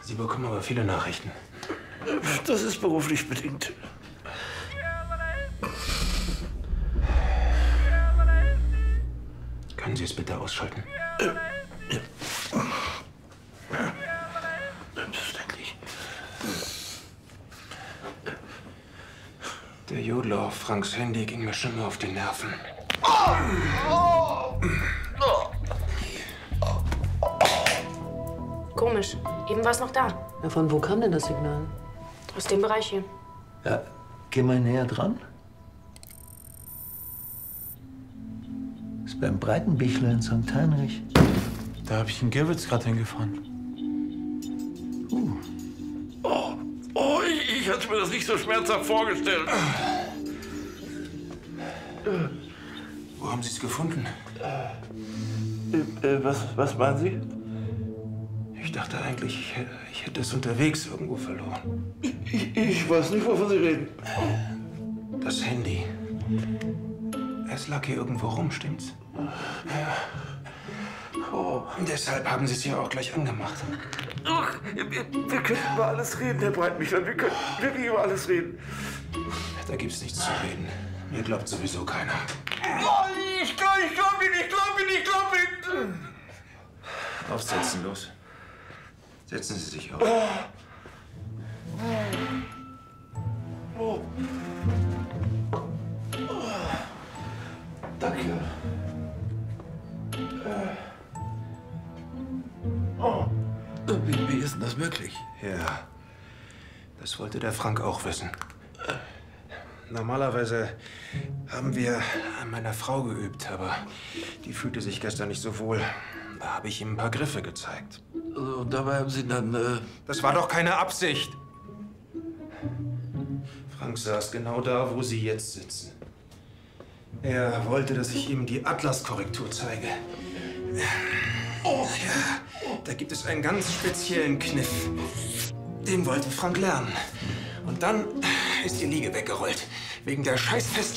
Sie bekommen aber viele Nachrichten. Das ist beruflich bedingt. Können Sie es bitte ausschalten? Ja. Selbstverständlich. Der Jodler auf Franks Handy ging mir schon mal auf die Nerven. Komisch. Eben war es noch da. Ja, von wo kam denn das Signal? Aus dem Bereich hier. Ja, geh mal näher dran. Ist beim Breitenbichler in St. Heinrich. Da habe ich einen Gewitz gerade hingefahren. Ich hatte mir das nicht so schmerzhaft vorgestellt. Wo haben Sie es gefunden? Was meinen Sie? Ich dachte eigentlich, ich hätte es unterwegs irgendwo verloren. Ich weiß nicht, wovon Sie reden. Das Handy. Es lag hier irgendwo rum, stimmt's? Ja. Deshalb haben Sie es ja auch gleich angemacht. Wir können über alles reden, Herr Breitenbichler. Wir können wirklich über alles reden. Da gibt's nichts zu reden. Mir glaubt sowieso keiner. Ich glaube Ihnen. Aufsetzen, los. Setzen Sie sich auf. Danke. Wie ist denn das möglich? Ja, das wollte der Frank auch wissen. Normalerweise haben wir an meiner Frau geübt, aber die fühlte sich gestern nicht so wohl. Da habe ich ihm ein paar Griffe gezeigt. Und dabei haben Sie dann, Das war doch keine Absicht. Frank saß genau da, wo Sie jetzt sitzen. Er wollte, dass ich ihm die Atlaskorrektur zeige. Ja, da gibt es einen ganz speziellen Kniff. Den wollte Frank lernen. Und dann ist die Liege weggerollt. Wegen der scheiß festen